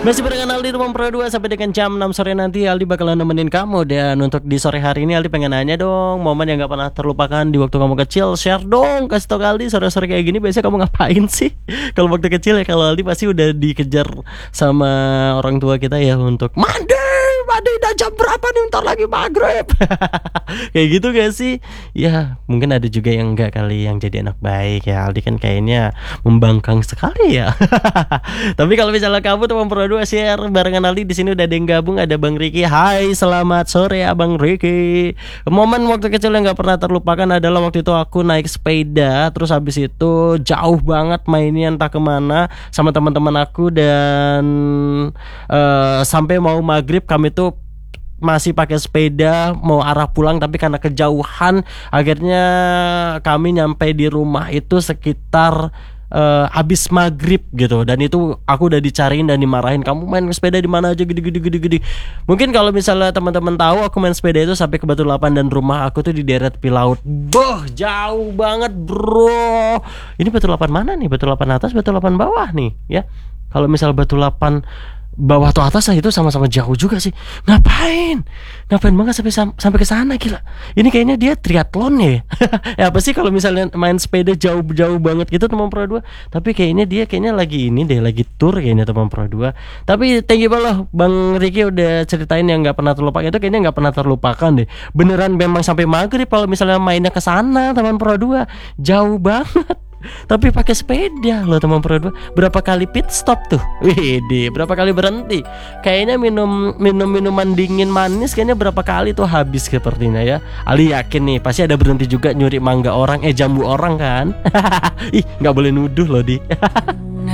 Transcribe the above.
Masih barengan Aldi Rumah Pro 2 sampai dengan jam 6 sore nanti Aldi bakalan nemenin kamu. Dan untuk di sore hari ini Aldi pengen nanya dong, momen yang gak pernah terlupakan di waktu kamu kecil. Share dong, kasih tau ke Aldi sore-sore kayak gini biasanya kamu ngapain sih? Kalau waktu kecil ya, kalau Aldi pasti udah dikejar sama orang tua kita ya untuk mandi udah jam berapa nih, ntar lagi maghrib. Kayak gitu gak sih? Ya mungkin ada juga yang enggak kali, yang jadi anak baik ya. Aldi kan kayaknya membangkang sekali ya. Tapi kalau misalnya kamu teman Pro 2 share barengan Aldi, di sini udah ada yang gabung, ada Bang Riki. Hai, selamat sore ya Bang Riki. Momen waktu kecil yang gak pernah terlupakan adalah waktu itu aku naik sepeda, terus habis itu jauh banget mainnya entah kemana sama teman-teman aku. Dan sampai mau maghrib kami tuh masih pakai sepeda mau arah pulang, tapi karena kejauhan akhirnya kami nyampe di rumah itu sekitar habis maghrib gitu. Dan itu aku udah dicariin dan dimarahin, kamu main sepeda di mana aja gede. Mungkin kalau misalnya teman-teman tahu, aku main sepeda itu sampai ke Batu 8 dan rumah aku tuh di daerah tepi laut. Boh, jauh banget bro. Ini Batu 8 mana nih? Batu 8 atas, Batu 8 bawah nih ya. Kalau misal Batu 8 bawah atau atas lah, itu sama-sama jauh juga sih. Ngapain banget sampai ke sana, gila. Ini kayaknya dia triathlon ya. Ya apa sih kalau misalnya main sepeda jauh-jauh banget gitu teman Pro 2. Tapi kayaknya dia lagi ini deh, lagi tour kayaknya teman Pro 2. Tapi thank you banget loh Bang Riki udah ceritain yang nggak pernah terlupakan. Itu kayaknya nggak pernah terlupakan deh. Beneran memang sampai maghrib kalau misalnya mainnya ke sana teman Pro 2. Jauh banget. Tapi pakai sepeda loh teman Pro 2. Berapa kali pit stop tuh? Widih, berapa kali berhenti? Kayaknya minuman dingin manis kayaknya berapa kali tuh habis sepertinya ya. Ali yakin nih pasti ada berhenti juga nyuri mangga orang, jambu orang kan. Ih, nggak boleh nuduh loh di.